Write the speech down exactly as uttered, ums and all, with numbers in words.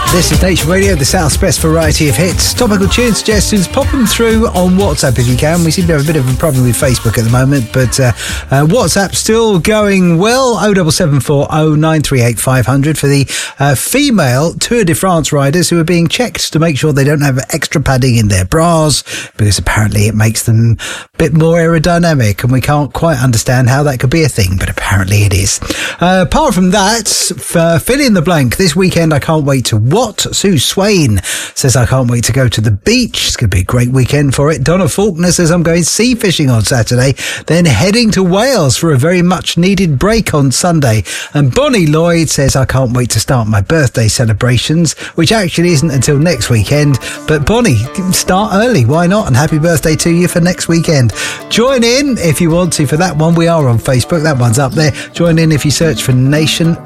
This is Nation Radio, the South's best variety of hits. Topical tune suggestions, pop them through on WhatsApp if you can. We seem to have a bit of a problem with Facebook at the moment, but uh, uh, WhatsApp still going well. oh seven seven four oh nine three eight five hundred for the uh, female Tour de France riders who are being checked to make sure they don't have extra padding in their bras, because apparently it makes them a bit more aerodynamic, and we can't quite understand how that could be a thing, but apparently it is. Uh, apart from that, for fill in the blank, this weekend I can't wait to what? Sue Swain says, I can't wait to go to the beach. It's going to be a great weekend for it. Donna Faulkner says, I'm going sea fishing on Saturday, then heading to Wales for a very much needed break on Sunday. And Bonnie Lloyd says, I can't wait to start my birthday celebrations, which actually isn't until next weekend. But Bonnie, start early. Why not? And happy birthday to you for next weekend. Join in if you want to for that one. We are on Facebook. That one's up there. Join in if you search for Nation